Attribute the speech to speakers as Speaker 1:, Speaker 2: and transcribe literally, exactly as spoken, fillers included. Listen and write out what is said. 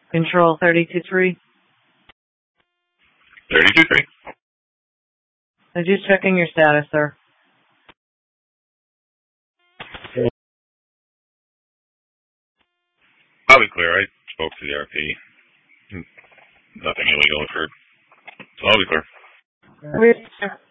Speaker 1: Control thirty-two three.
Speaker 2: thirty-two three.
Speaker 1: I'm just checking your status, sir.
Speaker 2: I'll be clear. I spoke to the R P. Nothing illegal occurred. So I'll be clear.